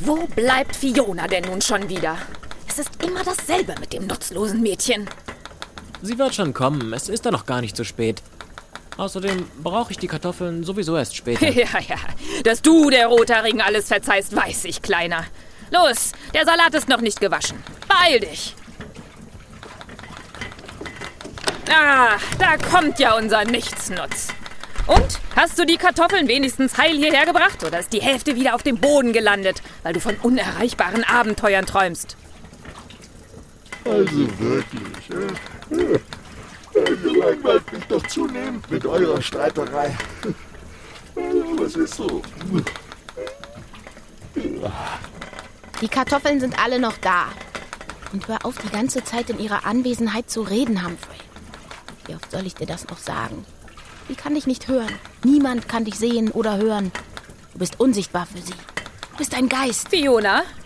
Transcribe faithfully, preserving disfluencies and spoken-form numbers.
Wo bleibt Fiona denn nun schon wieder? Es ist immer dasselbe mit dem nutzlosen Mädchen. Sie wird schon kommen, es ist da noch gar nicht so spät. Außerdem brauche ich die Kartoffeln sowieso erst später. Ja, ja, dass du der Rothaarigen alles verzeihst, weiß ich, Kleiner. Los, der Salat ist noch nicht gewaschen. Beeil dich. Ah, da kommt ja unser Nichtsnutz. Und, hast du die Kartoffeln wenigstens heil hierher gebracht? Oder ist die Hälfte wieder auf dem Boden gelandet, weil du von unerreichbaren Abenteuern träumst? Also wirklich, äh, ihr langweilt mich doch zunehmend mit eurer Streiterei. Was ist so? Die Kartoffeln sind alle noch da. Und hör auf, die ganze Zeit in ihrer Anwesenheit zu reden, Humphrey. Wie oft soll ich dir das noch sagen? Die kann dich nicht hören. Niemand kann dich sehen oder hören. Du bist unsichtbar für sie. Du bist ein Geist. Fiona,